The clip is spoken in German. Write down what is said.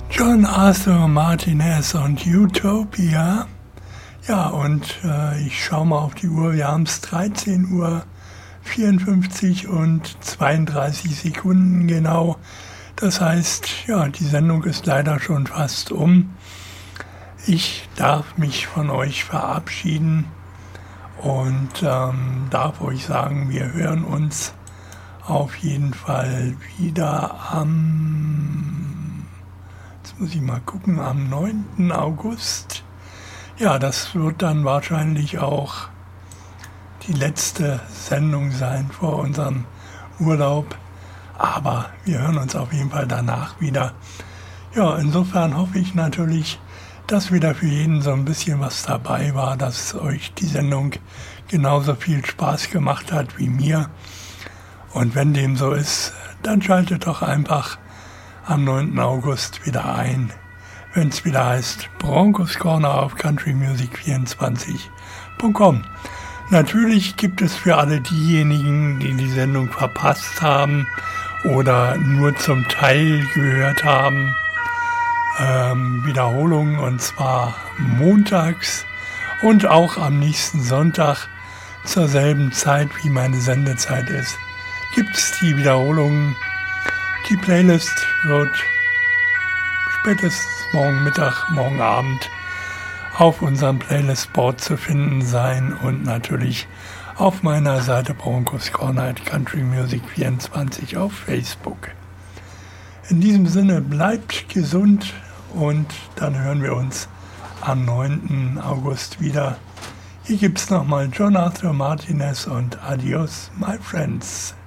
John Arthur Martinez und Utopia. Ja, und ich schaue mal auf die Uhr. Wir haben es 13:54 und 32 Sekunden genau. Das heißt, ja, die Sendung ist leider schon fast um. Ich darf mich von euch verabschieden und darf euch sagen, wir hören uns auf jeden Fall wieder jetzt muss ich mal gucken, am 9. August. Ja, das wird dann wahrscheinlich auch die letzte Sendung sein vor unserem Urlaub. Aber wir hören uns auf jeden Fall danach wieder. Ja, insofern hoffe ich natürlich, dass wieder für jeden so ein bisschen was dabei war, dass euch die Sendung genauso viel Spaß gemacht hat wie mir. Und wenn dem so ist, dann schaltet doch einfach am 9. August wieder ein, wenn es wieder heißt Broncos Corner auf countrymusic24.com. Natürlich gibt es für alle diejenigen, die die Sendung verpasst haben oder nur zum Teil gehört haben, Wiederholungen, und zwar montags und auch am nächsten Sonntag zur selben Zeit, wie meine Sendezeit ist, gibt es die Wiederholungen. Die Playlist wird spätestens morgen Mittag, morgen Abend auf unserem Playlist-Board zu finden sein und natürlich auf meiner Seite Broncos Corner @countrymusic24 auf Facebook. In diesem Sinne, bleibt gesund und dann hören wir uns am 9. August wieder. Hier gibt es nochmal John Arthur Martinez und Adios, my friends.